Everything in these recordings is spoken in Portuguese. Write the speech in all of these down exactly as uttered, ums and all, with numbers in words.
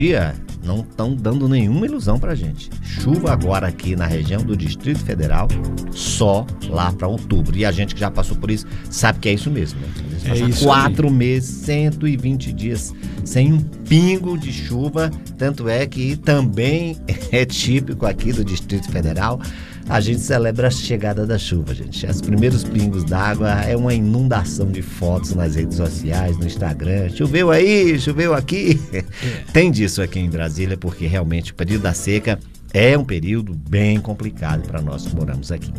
dia não estão dando nenhuma ilusão pra gente. Chuva agora aqui na região do Distrito Federal, só lá para outubro. E a gente que já passou por isso sabe que é isso mesmo, né? É isso quatro aí. meses, cento e vinte dias sem um pingo de chuva. Tanto é que também é típico aqui do Distrito Federal. A gente celebra a chegada da chuva, gente. Os primeiros pingos d'água é uma inundação de fotos nas redes sociais, no Instagram. Choveu aí, choveu aqui. É. Tem disso aqui em Brasília, porque realmente o período da seca é um período bem complicado para nós que moramos aqui.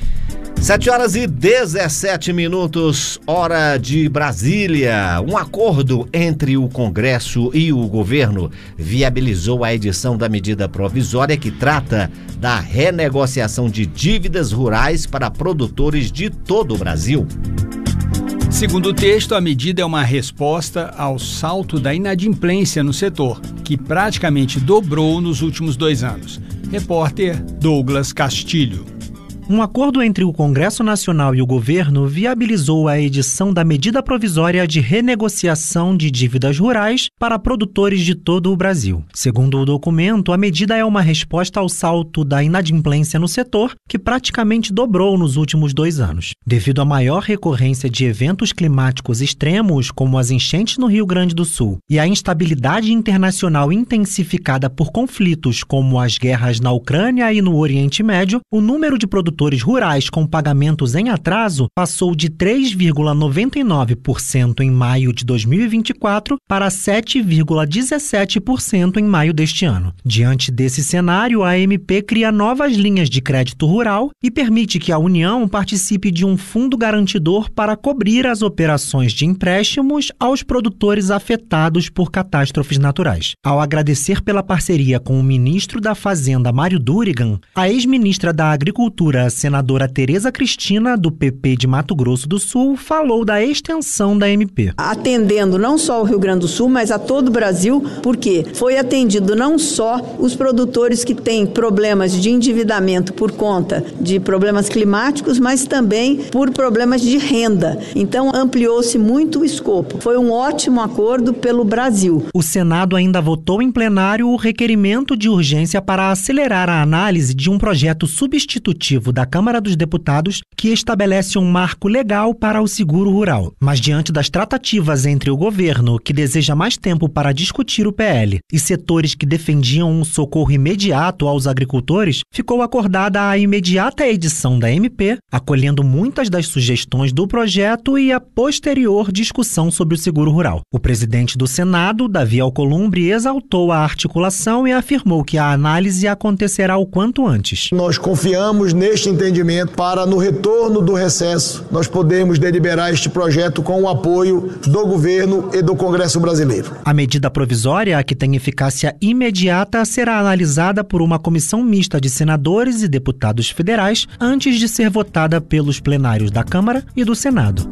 sete horas e dezessete minutos, hora de Brasília. Um acordo entre o Congresso e o governo viabilizou a edição da medida provisória que trata da renegociação de dívidas rurais para produtores de todo o Brasil. Segundo o texto, a medida é uma resposta ao salto da inadimplência no setor, que praticamente dobrou nos últimos dois anos. Repórter Douglas Castilho. Um acordo entre o Congresso Nacional e o governo viabilizou a edição da medida provisória de renegociação de dívidas rurais para produtores de todo o Brasil. Segundo o documento, a medida é uma resposta ao salto da inadimplência no setor, que praticamente dobrou nos últimos dois anos. Devido à maior recorrência de eventos climáticos extremos, como as enchentes no Rio Grande do Sul, e a instabilidade internacional intensificada por conflitos como as guerras na Ucrânia e no Oriente Médio, o número de produtores Produtores rurais com pagamentos em atraso passou de três vírgula noventa e nove por cento em maio de dois mil e vinte e quatro para sete vírgula dezessete por cento em maio deste ano. Diante desse cenário, a M P cria novas linhas de crédito rural e permite que a União participe de um fundo garantidor para cobrir as operações de empréstimos aos produtores afetados por catástrofes naturais. Ao agradecer pela parceria com o ministro da Fazenda, Mário Durigan, a ex-ministra da Agricultura, a senadora Tereza Cristina, do P P de Mato Grosso do Sul, falou da extensão da M P. Atendendo não só o Rio Grande do Sul, mas a todo o Brasil, porque foi atendido não só os produtores que têm problemas de endividamento por conta de problemas climáticos, mas também por problemas de renda. Então, ampliou-se muito o escopo. Foi um ótimo acordo pelo Brasil. O Senado ainda votou em plenário o requerimento de urgência para acelerar a análise de um projeto substitutivo da Câmara dos Deputados que estabelece um marco legal para o seguro rural. Mas diante das tratativas entre o governo, que deseja mais tempo para discutir o P L, e setores que defendiam um socorro imediato aos agricultores, ficou acordada a imediata edição da M P, acolhendo muitas das sugestões do projeto e a posterior discussão sobre o seguro rural. O presidente do Senado, Davi Alcolumbre, exaltou a articulação e afirmou que a análise acontecerá o quanto antes. Nós confiamos neste entendimento para, no retorno do recesso, nós podermos deliberar este projeto com o apoio do governo e do Congresso brasileiro. A medida provisória, que tem eficácia imediata, será analisada por uma comissão mista de senadores e deputados federais antes de ser votada pelos plenários da Câmara e do Senado.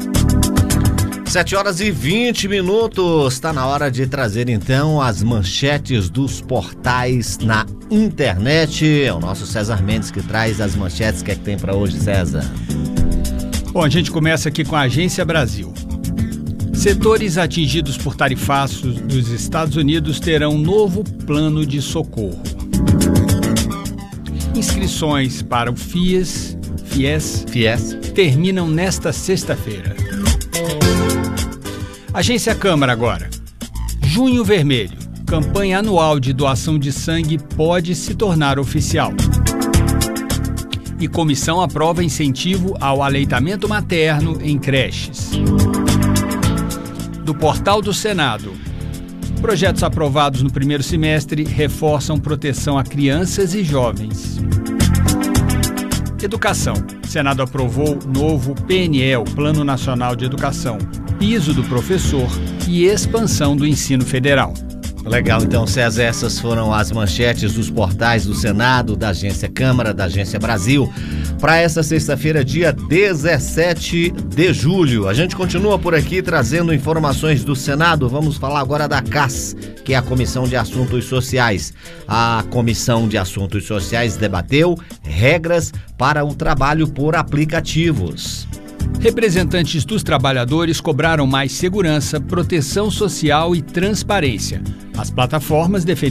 sete horas e vinte minutos, está na hora de trazer então as manchetes dos portais na internet. É o nosso César Mendes que traz as manchetes. O que é que tem para hoje, César? Bom, a gente começa aqui com a Agência Brasil. Setores atingidos por tarifaços dos Estados Unidos terão novo plano de socorro. Inscrições para o FIES, FIES, FIES terminam nesta sexta-feira. Agência Câmara agora. Junho Vermelho. Campanha anual de doação de sangue pode se tornar oficial. E comissão aprova incentivo ao aleitamento materno em creches. Do portal do Senado. Projetos aprovados no primeiro semestre reforçam proteção a crianças e jovens. Educação. Senado aprovou novo P N E, o Plano Nacional de Educação, piso do professor e expansão do ensino federal. Legal, então, César, essas foram as manchetes dos portais do Senado, da Agência Câmara, da Agência Brasil, para esta sexta-feira, dia dezessete de julho. A gente continua por aqui trazendo informações do Senado. Vamos falar agora da C A S, que é a Comissão de Assuntos Sociais. A Comissão de Assuntos Sociais debateu regras para o trabalho por aplicativos. Representantes dos trabalhadores cobraram mais segurança, proteção social e transparência. As plataformas defenderam